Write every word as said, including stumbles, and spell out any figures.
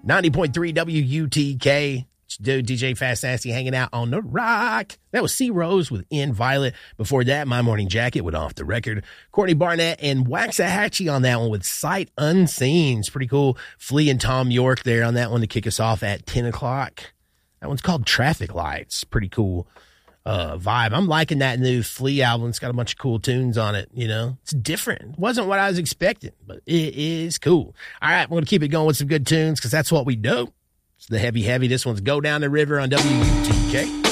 ninety point three W U T K. Dude, D J Fast Nasty hanging out on the rock. That was C Rose with In Violet. Before that, My Morning Jacket with Off the Record. Courtney Barnett and Waxahachie on that one with Sight Unseen. It's pretty cool. Flea and Tom York there on that one to kick us off at ten o'clock. That one's called Traffic Lights. Pretty cool uh, vibe. I'm liking that new Flea album. It's got a bunch of cool tunes on it, you know. It's different. It wasn't what I was expecting, but it is cool. All right, we're going to keep it going with some good tunes because that's what we do. It's the heavy, heavy. This one's Go Down the River on W U T K.